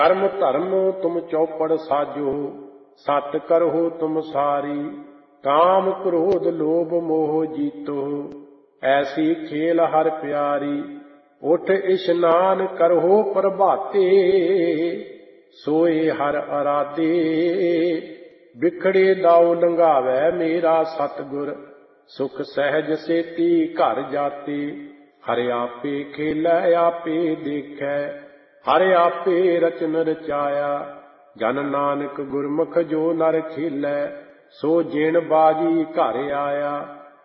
ਕਰਮ ਧਰਮ ਤੁਮ ਚੌਪੜ ਸਾਜੋ, ਸਤ ਕਰਹੁ ਤੁਮ ਸਾਰੀ। ਕਾਮ ਕ੍ਰੋਧ ਲੋਭ ਮੋਹ ਜੀਤੋ, ਐਸੀ ਖੇਲ ਹਰ ਪਿਆਰੀ। ਉਠ ਇਸ਼ਨਾਨ ਕਰਹੁ ਪ੍ਰਭਾਤੇ, ਸੋਏ ਹਰ ਅਰਾਧੇ। ਬਿਖੜੇ ਦਾਉ ਲੰਘਾਵੈ ਮੇਰਾ ਸਤਿਗੁਰ, ਸੁਖ ਸਹਿਜ ਸੇਤੀ ਘਰ ਜਾਤੇ। ਹਰਿ ਆਪੇ ਖੇਲੈ ਆਪੇ ਦੇਖੈ, ਹਰਿ ਆਪੇ ਰਚਨ ਰਚਾਇਆ। ਜਨ ਨਾਨਕ ਗੁਰਮੁਖ ਜੋ ਨਰ ਖੇਲੈ, ਸੋ ਜਿਣ ਬਾਜੀ ਘਰ ਆਇਆ।